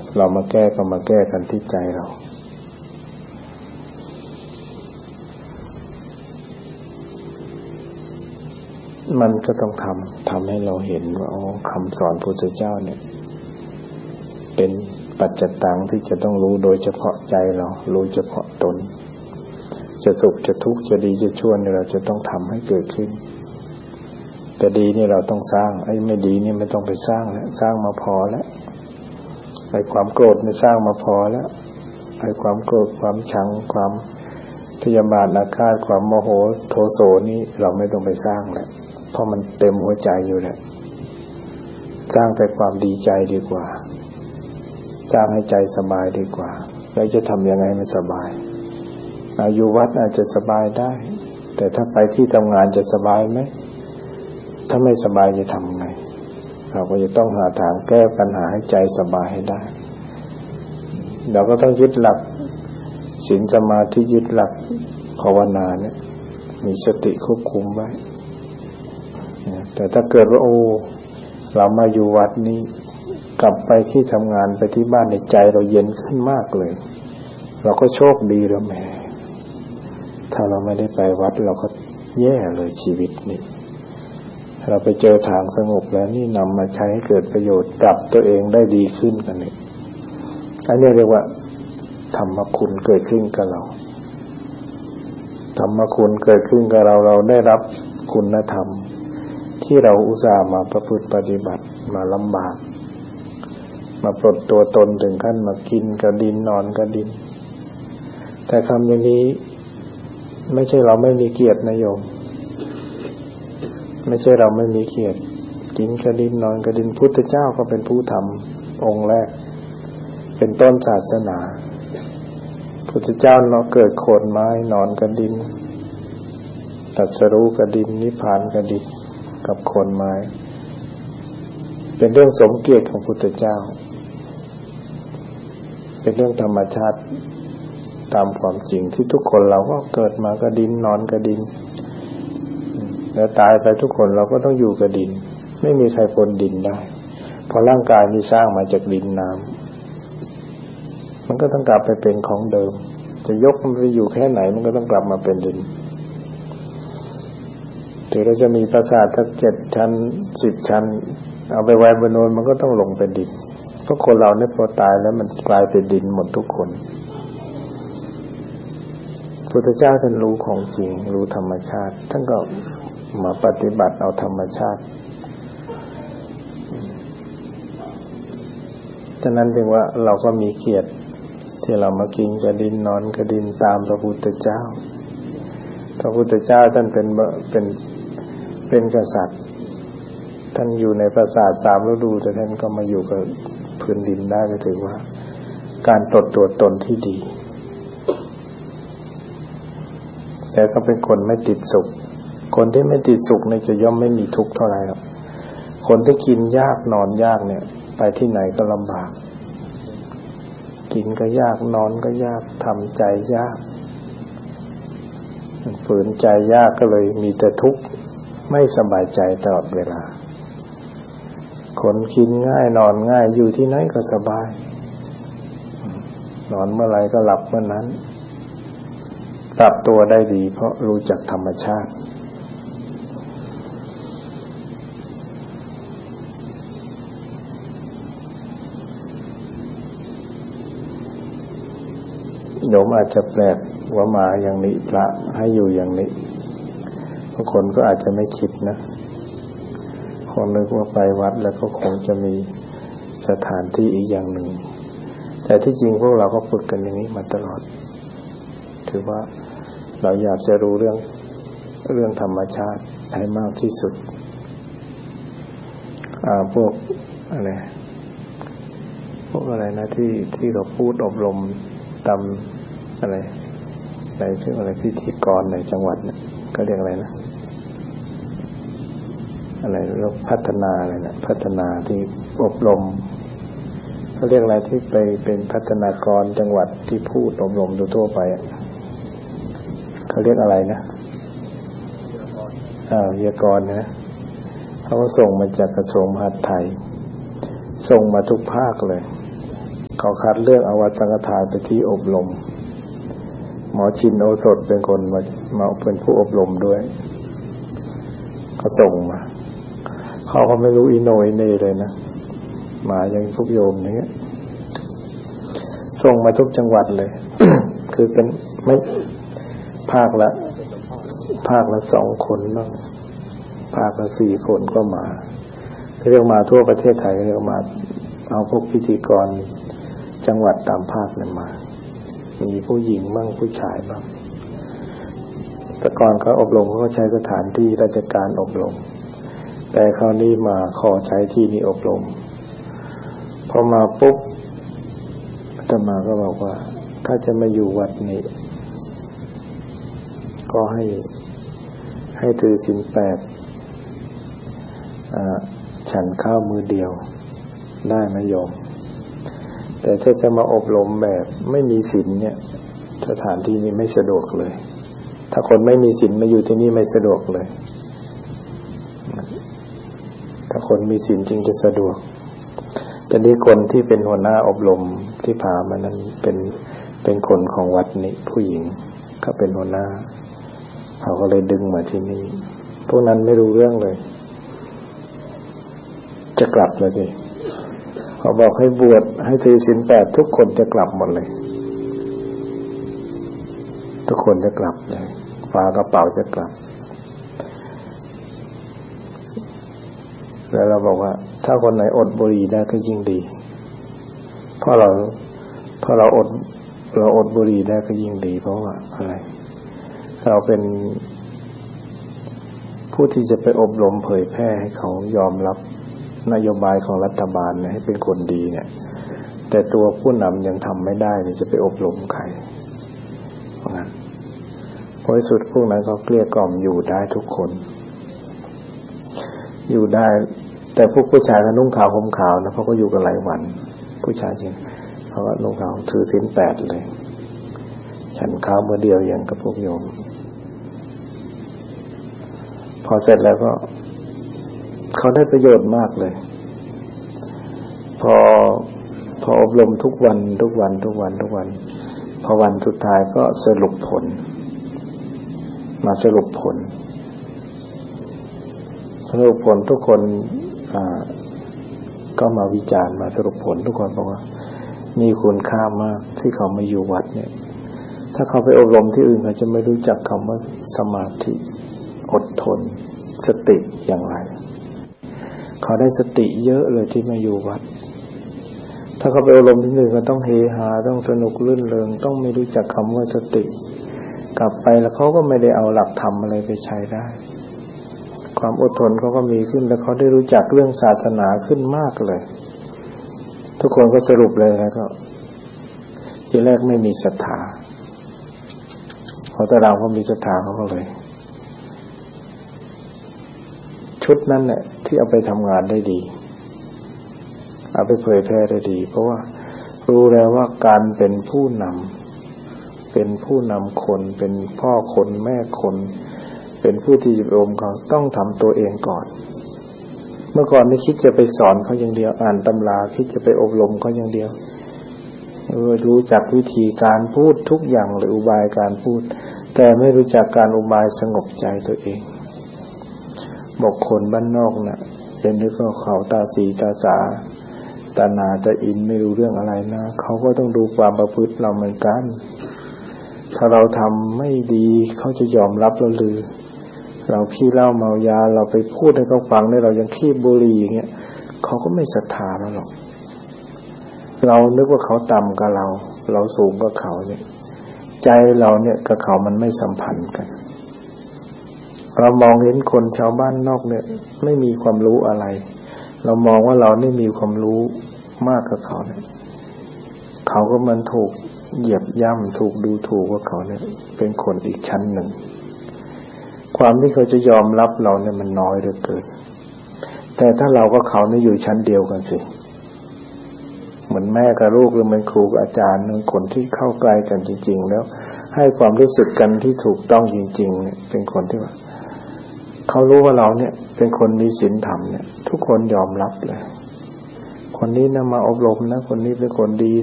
เรามาแก้ก็มาแก้กันที่ใจเรามันก็ต้องทำให้เราเห็นว่าคำสอนพระพุทธเจ้าเนี่ยเป็นปัจจตังที่จะต้องรู้โดยเฉพาะใจเรารู้เฉพาะตนจะสุขจะทุกข์จะดีจะชั่วเนี่ยเราจะต้องทำให้เกิดขึ้นแต่ดีนี่เราต้องสร้างไอ้ไม่ดีนี่ไม่ต้องไปสร้างแล้วสร้างมาพอแล้วไอ้ความโกรธนี่สร้างมาพอแล้วไอ้ความโกรธความชังความพยาบาทอาฆาตความโมโหโทโสนี่เราไม่ต้องไปสร้างแล้วเพราะมันเต็มหัวใจอยู่แล้วสร้างแต่ความดีใจดีกว่าสร้างให้ใจสบายดีกว่าแล้วจะทำยังไงให้มันสบายอยู่วัดอาจจะสบายได้แต่ถ้าไปที่ทำงานจะสบายไหมถ้าไม่สบายจะทำไงเราก็จะต้องหาทางแก้ปัญหาให้ใจสบายให้ได้เราก็ต้องยึดหลักศีลสมาธิยึดหลักภาวนาเนี่ยมีสติควบคุมไว้แต่ถ้าเกิดว่าเรามาอยู่วัดนี้กลับไปที่ทำงานไปที่บ้านในใจเราเย็นขึ้นมากเลยเราก็โชคดีแล้วแหมถ้าเราไม่ได้ไปวัดเราก็แย่เลยชีวิตนี่เราไปเจอทางสงบแล้วนี่นำมาใช้ให้เกิดประโยชน์ปรับตัวเองได้ดีขึ้นกันนี่อันนี้เรียกว่าธรรมคุณเกิดขึ้นกับเราธรรมคุณเกิดขึ้นกับเราได้รับคุณธรรมที่เราอุตส่าห์มาประพฤติปฏิบัติมาลำบากมาปลดตัวตนถึงขั้นมากินกับดินนอนกับดินแต่คำอย่างนี้ไม่ใช่เราไม่มีเกียรตินะโยมไม่ใช่เราไม่มีเกียรติกินกับดินนอนกับดินพุทธเจ้าก็เป็นผู้ทำองค์แรกเป็นต้นศาสนาพุทธเจ้าเนาะเกิดโคนไม้นอนกับดินตรัสรู้กับดินนิพพานกับดินกับโคนไม้เป็นเรื่องสมเกียรติของพุทธเจ้าเป็นเรื่องธรรมชาติตามความจริงที่ทุกคนเราก็เกิดมากับดินนอนกับดินแล้วตายไปทุกคนเราก็ต้องอยู่กับดินไม่มีใครพ้นดินได้เพราะร่างกายนี้สร้างมาจากดินน้ำมันก็ต้องกลับไปเป็นของเดิมจะยกมันไปอยู่แค่ไหนมันก็ต้องกลับมาเป็นดินถึงเราจะมีปราสาทสัก7 ชั้น10 ชั้นเอาไปไว้บนโน้นมันก็ต้องลงเป็นดินเพราะคนเราเนี่ยพอตายแล้วมันกลายเป็นดินหมดทุกคนพุทธเจ้าท่านรู้ของจริงรู้ธรรมชาติท่านก็มาปฏิบัติเอาธรรมชาติฉะนั้นจึงว่าเราก็มีเกียรติที่เรามากินกับดินนอนกับดินตามพระพุทธเจ้าพระพุทธเจ้าท่านเป็นกษัตริย์ท่านอยู่ในปราสาท3 ฤดูแต่ท่านก็มาอยู่กับพื้นดินได้ก็ถือว่าการปลดตัวตนที่ดีแต่ก็เป็นคนไม่ติดสุขคนที่ไม่ติดสุขเนี่ยจะย่อมไม่มีทุกข์เท่าไหร่หรอกคนที่กินยากนอนยากเนี่ยไปที่ไหนก็ลำบากกินก็ยากนอนก็ยากทำใจยากฝืนใจยากก็เลยมีแต่ทุกข์ไม่สบายใจตลอดเวลาคนกินง่ายนอนง่ายอยู่ที่ไหนก็สบายนอนเมื่อไหร่ก็หลับเมื่อนั้นปรับตัวได้ดีเพราะรู้จักธรรมชาติโยมอาจจะแปลกว่ามาอย่างนี้พระให้อยู่อย่างนี้บางคนก็อาจจะไม่คิดนะคงนึกว่าไปวัดแล้วก็คงจะมีสถานที่อีกอย่างหนึ่งแต่ที่จริงพวกเราก็ฝึกกันอย่างนี้มาตลอดถือว่าเราอยากจะรู้เรื่องธรรมชาติให้มากที่สุดพวกอะไรนะที่เขาพูดอบรมตามอะไรชื่ออะไรพิธีกรในจังหวัดเนี่ยก็เรียกอะไรนะอะไรเราพัฒนาอะไรนะพัฒนาที่อบรมเขาเรียกอะไรที่ไปเป็นพัฒนากรจังหวัดที่พูดอบรมทั่วไปเขาเรียกอะไรนะวิทยากรนะเขาส่งมาจากกระทรวงมหาดไทยส่งมาทุกภาคเลยเขาคัดเลือกเอาวัดสังฆทานไปที่อบรมหมอชินโอสถเป็นคนมาเป็นผู้อบรมด้วยเขาส่งมาเขาก็ไม่รู้อีโนอีเน่เลยนะมาอย่างพวกโยมอย่างเงี้ยส่งมาทุกจังหวัดเลย คือเป็นไม่ภาคละ2 คนบ้างภาคละ4 คนก็มาเรียกมาทั่วประเทศไทยเรียกมาเอาพวกพิธีกรจังหวัดตามภาคนั้นมามีผู้หญิงบ้างผู้ชายบ้างแต่ก่อนเขาอบรมเขาใช้สถานที่ราชการอบรมแต่คราวนี้มาขอใช้ที่นี้อบรมพอมาปุ๊บอาตมาก็บอกว่าถ้าจะมาอยู่วัดนี้ก็ให้ถือศีล 8ฉันข้าวมือเดียวได้ไหมโยมแต่ถ้าจะมาอบรมแบบไม่มีศีลเนี่ยสถานที่นี้ไม่สะดวกเลยถ้าคนไม่มีศีลมาอยู่ที่นี่ไม่สะดวกเลยถ้าคนมีศีลจึงจะสะดวกแต่นี้คนที่เป็นหัวหน้าอบรมที่พามานั้นเป็นคนของวัดนี้ผู้หญิงเขาเป็นหัวหน้าเขาก็เลยดึงมาที่นี่พวกนั้นไม่รู้เรื่องเลยจะกลับเลยสิเขาบอกให้บวชให้ถือศีล 8ทุกคนจะกลับหมดเลยทุกคนจะกลับเลยฝากระเป๋าจะกลับแล้วเราบอกว่าถ้าคนไหนอดบุหรี่ได้ก็ยิ่งดีเพราะเราอดบุหรี่ได้ก็ยิ่งดีเพราะว่าอะไรเราเป็นผู้ที่จะไปอบรมเผยแพร่ให้เขายอมรับนโยบายของรัฐบาลเนี่ยให้เป็นคนดีเนี่ยแต่ตัวผู้นำยังทำไม่ได้เนี่ยจะไปอบรมใครเพราะงั้นพอสุดพวกนั้นเขาเกลี้ยกล่อมอยู่ได้ทุกคนอยู่ได้แต่พวกผู้ชายก็นุ่งขาวห่มขาวนะเพราะก็อยู่กันหลายวันผู้ชายจริงเขาก็นุ่งขาวถือศีล 8เลยฉันข้าวมื้อเดียวอย่างกับพวกโยมพอเสร็จแล้วก็เขาได้ประโยชน์มากเลยพออบรมทุกวันพอวันสุดท้ายก็สรุปผลทุกคนก็มาวิจารณ์มาสรุปผลทุกคนบอกว่ามีคุณค่ามากที่เขามาอยู่วัดเนี่ยถ้าเขาไปอบรมที่อื่นเขาจะไม่รู้จักคำว่าสมาธิอดทนสติอย่างไรเขาได้สติเยอะเลยที่มาอยู่วัดถ้าเขาไปอบรมที่อื่นก็ต้องเฮฮาต้องสนุกรื่นเริงต้องไม่รู้จักคำว่าสติกลับไปแล้วเขาก็ไม่ได้เอาหลักธรรมอะไรไปใช้ได้ความอดทนเขาก็มีขึ้นแล้วเขาได้รู้จักเรื่องศาสนาขึ้นมากเลยทุกคนก็สรุปเลยแล้วก็ทีแรกไม่มีศรัทธาพอตอนหลังเขามีศรัทธาเขาก็เลยชุดนั้นเนี่ยที่เอาไปทำงานได้ดีเอาไปเผยแพร่ได้ดีเพราะว่ารู้แล้วว่าการเป็นผู้นำคนเป็นพ่อคนแม่คนเป็นผู้ที่อบรมเขาต้องทำตัวเองก่อนเมื่อก่อนนี่คิดจะไปสอนเขาอย่างเดียวอ่านตำราคิดจะไปอบรมเขาอย่างเดียวรู้จักวิธีการพูดทุกอย่างหรืออุบายการพูดแต่ไม่รู้จักการอุบายสงบใจตัวเองบอกคนบ้านนอกน่ะเป็นนึกว่าเขาตาสีตาสาตานาตาอินไม่รู้เรื่องอะไรนะเขาก็ต้องดูความประพฤติเราเหมือนกันถ้าเราทำไม่ดีเขาจะยอมรับเราหรือเราขี้เหล้าเมายาเราไปพูดให้เขาฟังเนี่ยเรายังขี้บุหรี่อย่างเงี้ยเขาก็ไม่ศรัทธาเราหรอกเรานึกว่าเขาต่ำกับเราสูงกับเขาเนี่ยใจเราเนี่ยกับเขามันไม่สัมพันธ์กันเรามองเห็นคนชาวบ้านนอกเนี่ยไม่มีความรู้อะไรเรามองว่าเรานี่มีความรู้มากกับเขาเนี่ยเขาก็มันถูกเหยียบย่ำถูกดูถูกว่าเขาเนี่ยเป็นคนอีกชั้นหนึ่งความที่เขาจะยอมรับเราเนี่ยมันน้อยเหลือเกินแต่ถ้าเรากับเขาเนี่ยอยู่ชั้นเดียวกันสิเหมือนแม่กับลูกหรือเหมือนครูกับอาจารย์คนที่เข้าใกล้กันจริงๆแล้วให้ความรู้สึกกันที่ถูกต้องจริงๆเนี่ยเป็นคนที่ว่าเขารู้ว่าเราเนี่ยเป็นคนมีศีลธรรมเนี่ยทุกคนยอมรับเลยคนนี้นะมาอบรมนะคนนี้เป็นคนดี